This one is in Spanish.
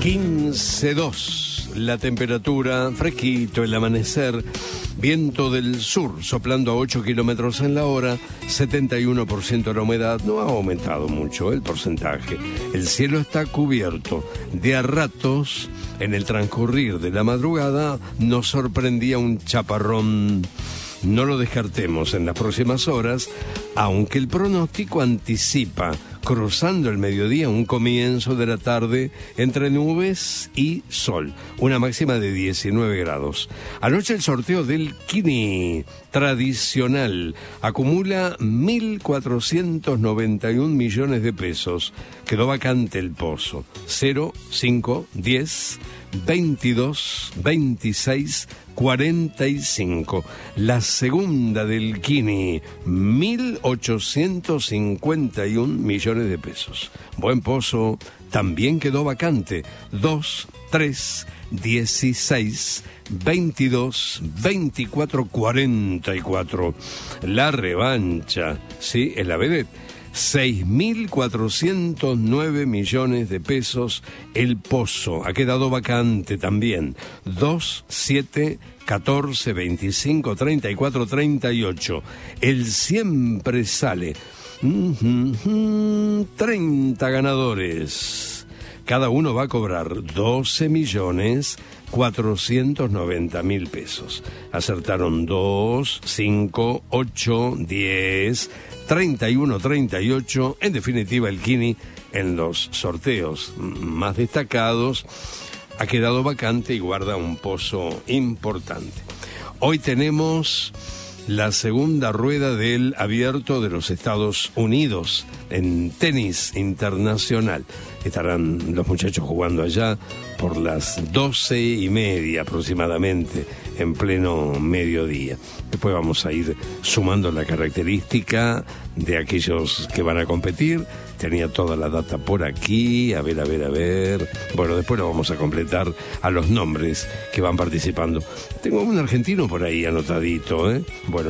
15,2 la temperatura, fresquito el amanecer, viento del sur soplando a 8 kilómetros en la hora, 71% la humedad, no ha aumentado mucho el porcentaje. El cielo está cubierto. De a ratos, en el transcurrir de la madrugada, nos sorprendía un chaparrón. No lo descartemos en las próximas horas, aunque el pronóstico anticipa, cruzando el mediodía, un comienzo de la tarde entre nubes y sol, una máxima de 19 grados. Anoche el sorteo del Kini tradicional acumula 1.491 millones de pesos. Quedó vacante el pozo. 0, 5, 10, 22, 26, 45. La segunda del Kini, 1.851 millones de pesos. Buen pozo, también quedó vacante. 2, 3, 16, 22, 24, 44. La revancha, sí, es la vedette. 6.409 millones de pesos el pozo. Ha quedado vacante también. 2, 7, 14, 25, 34, 38. El siempre sale. 30 ganadores. Cada uno va a cobrar 12.490.000 pesos. Acertaron 2, 5, 8, 10, 31, 38. En definitiva, el Kini, en los sorteos más destacados, ha quedado vacante y guarda un pozo importante. Hoy tenemos la segunda rueda del Abierto de los Estados Unidos en tenis internacional. Estarán los muchachos jugando allá por las 12:30 aproximadamente, en pleno mediodía. Después vamos a ir sumando la característica de aquellos que van a competir. Tenía toda la data por aquí, a ver. Bueno, después lo vamos a completar a los nombres que van participando. Tengo un argentino por ahí anotadito, ¿eh? Bueno.